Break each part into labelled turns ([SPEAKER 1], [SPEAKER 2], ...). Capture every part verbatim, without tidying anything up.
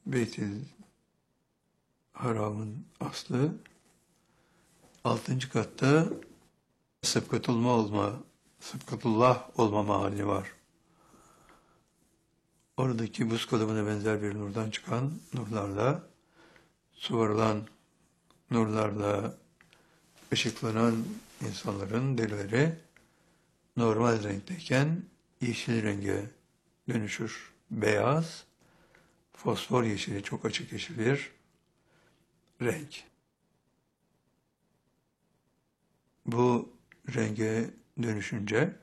[SPEAKER 1] Beyt-i Haram'ın aslı altıncı katta Sıbkatullah olma, Sıbkatullah olma mahalli var. Oradaki buz kalıbına benzer bir nurdan çıkan nurlarla, suvarılan nurlarla ışıklanan insanların derileri normal renkteyken yeşil renge dönüşür. Beyaz, fosfor yeşili, çok açık yeşil bir renk. Bu renge dönüşünce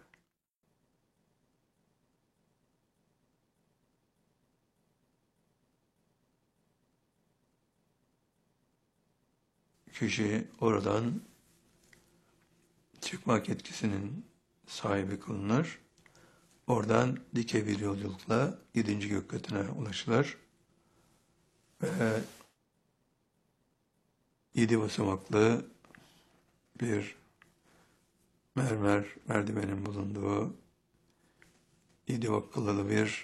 [SPEAKER 1] kişi oradan çıkmak etkisinin sahibi kılınır. Oradan dikey bir yolculukla yedinci gök katına ulaşılır. Ve yedi basamaklı bir mermer merdivenin bulunduğu yedi vakkalı bir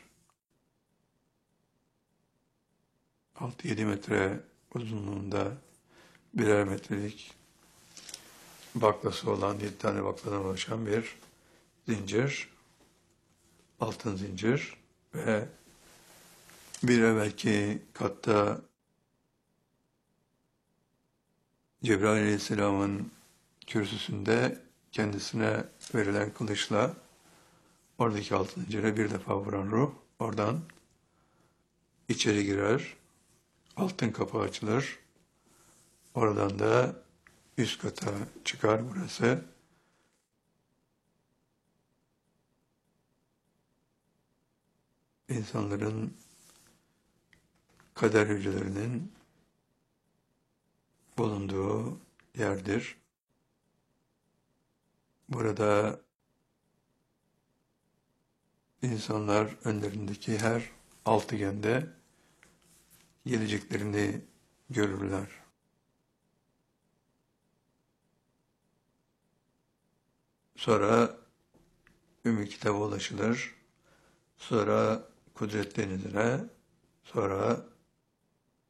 [SPEAKER 1] altı yedi metre uzunluğunda birer metrelik baklası olan yedi tane bakladan oluşan bir zincir, altın zincir ve bir evvelki katta Cebrail Aleyhisselam'ın kürsüsünde kendisine verilen kılıçla oradaki altın zincire bir defa vuran ruh oradan içeri girer, altın kapı açılır, oradan da üst kata çıkar. Burası insanların kader hücrelerinin bulunduğu yerdir. Burada insanlar önlerindeki her altıgende geleceklerini görürler. Sonra Ümmü Kitap'a ulaşılır. Sonra Kudret Denizi'ne, sonra